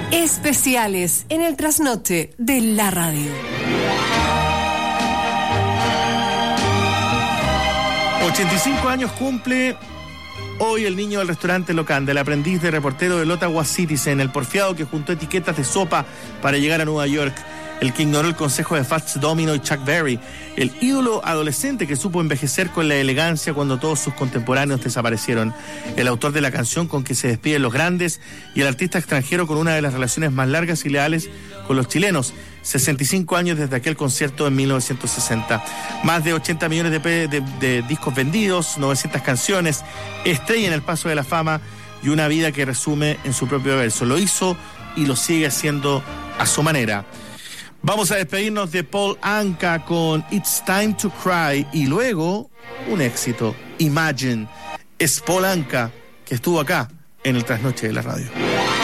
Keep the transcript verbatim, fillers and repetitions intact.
Especiales en el trasnoche de la radio. ochenta y cinco años cumple hoy el niño del restaurante Locanda, el aprendiz de reportero del Ottawa Citizen, el porfiado que juntó etiquetas de sopa para llegar a Nueva York, el que ignoró el consejo de Fats Domino y Chuck Berry, el ídolo adolescente que supo envejecer con la elegancia cuando todos sus contemporáneos desaparecieron, el autor de la canción con que se despiden los grandes y el artista extranjero con una de las relaciones más largas y leales con los chilenos, sesenta y cinco años desde aquel concierto en mil novecientos sesenta. Más de ochenta millones de, de, de, de discos vendidos, novecientas canciones, estrella en el paso de la fama y una vida que resume en su propio verso. Lo hizo y lo sigue haciendo a su manera. Vamos a despedirnos de Paul Anka con It's Time to Cry y luego un éxito, Imagine. Es Paul Anka, que estuvo acá en el Trasnoche de la Radio.